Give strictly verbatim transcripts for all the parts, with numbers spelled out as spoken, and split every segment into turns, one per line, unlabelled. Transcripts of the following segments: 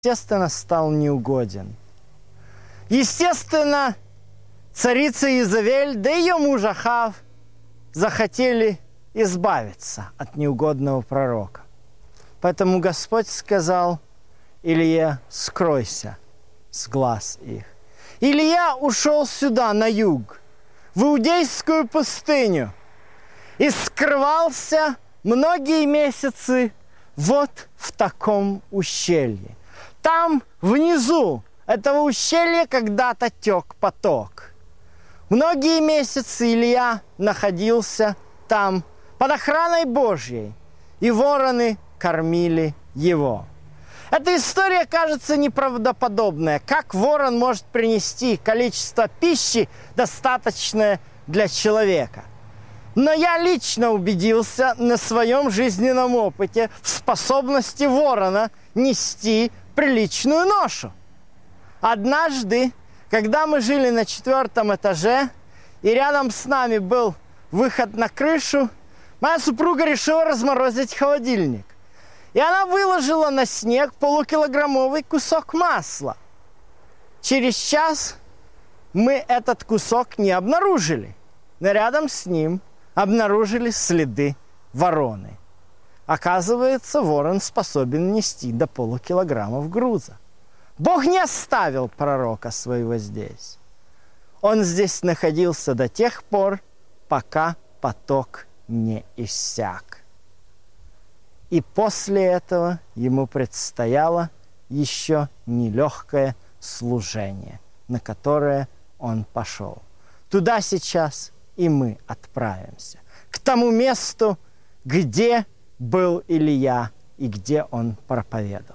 естественно, стал неугоден. Естественно, царица Иезавель, да и ее муж Ахав захотели избавиться от неугодного пророка. Поэтому Господь сказал Илие: скройся с глаз их. Илия ушел сюда, на юг, в Иудейскую пустыню, и скрывался многие месяцы вот в таком ущелье. Там, внизу этого ущелья, когда-то тек поток. Многие месяцы Илия находился там под охраной Божьей, и вороны кормили его. Эта история кажется неправдоподобная. Как ворон может принести количество пищи, достаточное для человека? Но я лично убедился на своем жизненном опыте в способности ворона нести приличную ношу. Однажды, когда мы жили на четвертом этаже, и рядом с нами был выход на крышу, моя супруга решила разморозить холодильник. И она выложила на снег полукилограммовый кусок масла. Через час мы этот кусок не обнаружили, но рядом с ним обнаружили следы вороны. Оказывается, ворон способен нести до полукилограммов груза. Бог не оставил пророка своего здесь. Он здесь находился до тех пор, пока поток не иссяк. И после этого ему предстояло еще нелегкое служение, на которое он пошел. Туда сейчас и мы отправимся, к тому месту, где был Илия и где он проповедовал.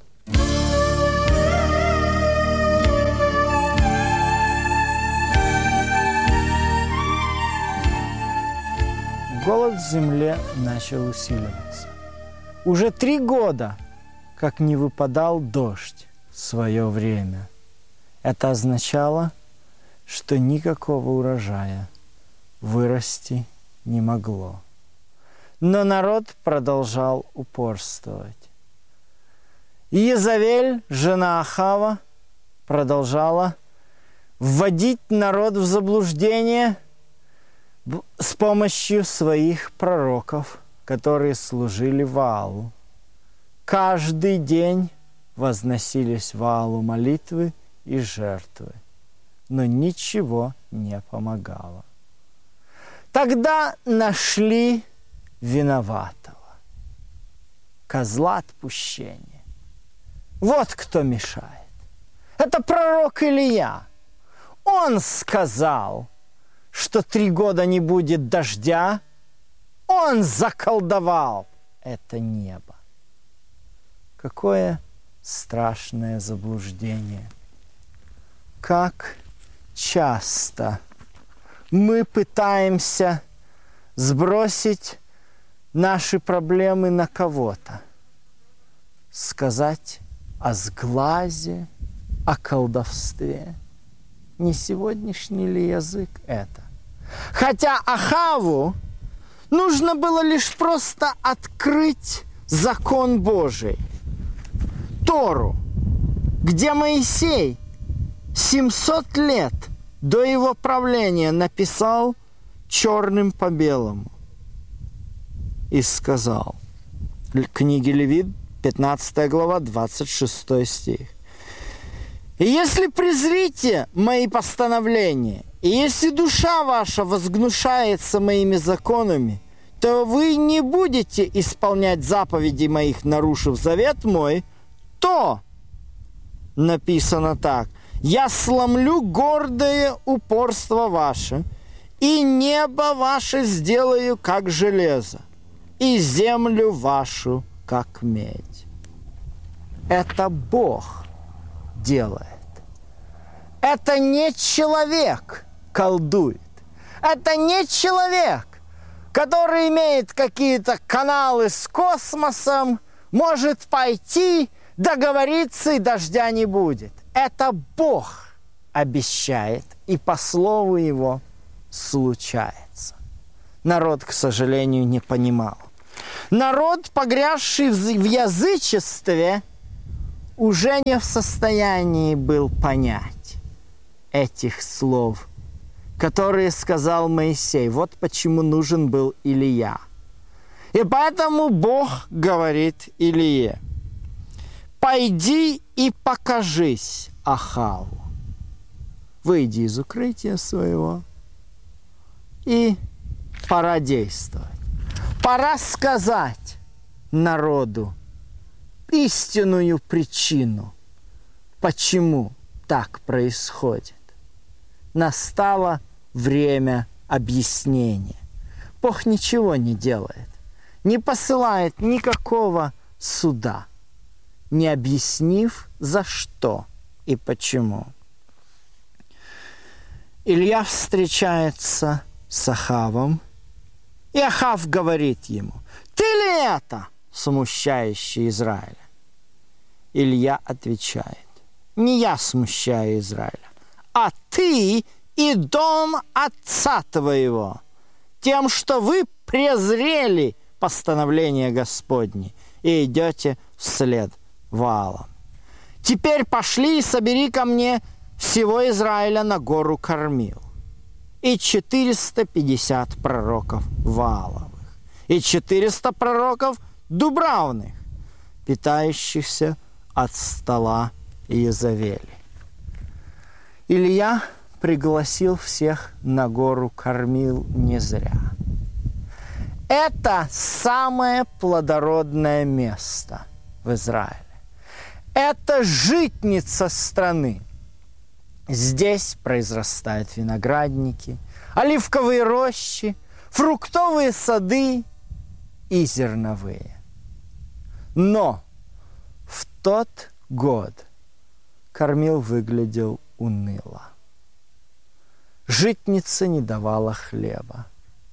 Голод в земле начал усиливаться. Уже три года, как не выпадал дождь в свое время. Это означало, что никакого урожая вырасти не могло. Но народ продолжал упорствовать. Иезавель, жена Ахава, продолжала вводить народ в заблуждение с помощью своих пророков, которые служили Ваалу. Каждый день возносились Ваалу молитвы и жертвы, но ничего не помогало. Тогда нашли виноватого, козла отпущения. Вот кто мешает. Это пророк Илия. Он сказал, что три года не будет дождя. Он заколдовал это небо. Какое страшное заблуждение. Как часто мы пытаемся сбросить наши проблемы на кого-то. Сказать о сглазе, о колдовстве. Не сегодняшний ли язык это? Хотя Ахаву нужно было лишь просто открыть закон Божий, Тору, где Моисей семьсот лет до его правления написал черным по белому и сказал, книга Левит, пятнадцатая глава, двадцать шестой стих. «И если презрите мои постановления, и если душа ваша возгнушается моими законами, то вы не будете исполнять заповеди моих, нарушив завет мой, то, написано так, я сломлю гордое упорство ваше, и небо ваше сделаю, как железо, и землю вашу, как медь». Это Бог делает. Это не человек колдует. Это не человек, который имеет какие-то каналы с космосом, может пойти, договориться, и дождя не будет. Это Бог обещает, и по слову Его случается. Народ, к сожалению, не понимал. Народ, погрязший в язычестве, уже не в состоянии был понять этих слов, которые сказал Моисей. Вот почему нужен был Илия. И поэтому Бог говорит Илие: «Пойди и покажись Ахаву. Выйди из укрытия своего, и пора действовать. Пора сказать народу истинную причину, почему так происходит. Настало время объяснения». Бог ничего не делает, не посылает никакого суда, не объяснив, за что и почему. Илья встречается с Ахавом, и Ахав говорит ему: «Ты ли это, смущающий Израиля?» Илья отвечает: «Не я смущаю Израиля, а ты и дом отца твоего, тем, что вы презрели постановление Господне и идете вслед Ваалам. Теперь пошли и собери ко мне всего Израиля на гору Кармил, и четыреста пятьдесят пророков Вааловых, и четыреста пророков Дубравных, питающихся от стола Иезавели». Илья пригласил всех на гору Кармил не зря. Это самое плодородное место в Израиле. Это житница страны. Здесь произрастают виноградники, оливковые рощи, фруктовые сады и зерновые. Но в тот год Кармил выглядел уныло. Житница не давала хлеба.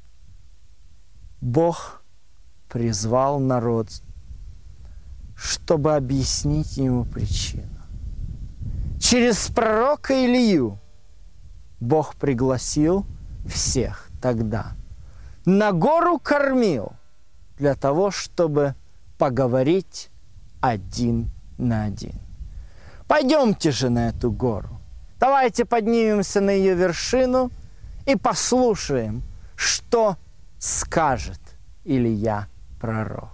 Бог призвал народ, чтобы объяснить ему причину. Через пророка Илью Бог пригласил всех тогда на гору Кармил для того, чтобы поговорить один на один. Пойдемте же на эту гору. Давайте поднимемся на ее вершину и послушаем, что скажет Илия пророк.